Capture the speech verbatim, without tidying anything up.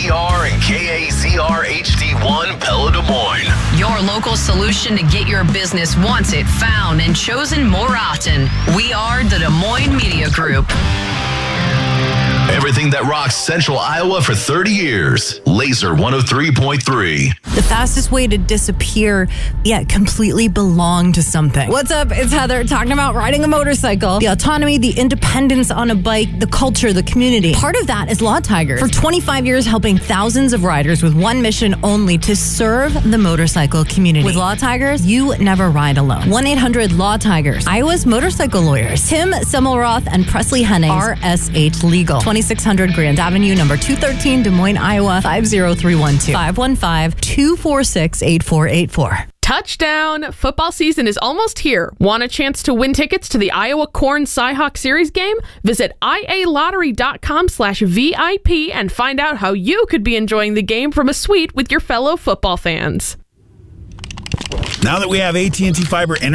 Z R and K A Z R H D one Pella Des Moines. Your local solution to get your business wanted, found, and chosen more often. We are the Des Moines Media Group. Everything that rocks Central Iowa for thirty years. Laser one oh three point three. The fastest way to disappear, yet completely belong to something. What's up? It's Heather talking about riding a motorcycle, the autonomy, the independence on a bike, the culture, the community. Part of that is Law Tigers. For twenty-five years, helping thousands of riders with one mission only, to serve the motorcycle community. With Law Tigers, you never ride alone. one eight hundred Law Tigers. Iowa's motorcycle lawyers. Tim Semmelroth and Presley Henning. R S H Legal. twenty-six hundred Grand Avenue, number two thirteen, Des Moines, Iowa, five oh three one two. five one five, two four six, eight four eight four. Touchdown! Football season is almost here. Want a chance to win tickets to the Iowa Corn Cyhawk Series game? Visit ialottery.com slash VIP and find out how you could be enjoying the game from a suite with your fellow football fans. Now that we have A T and T Fiber Internet,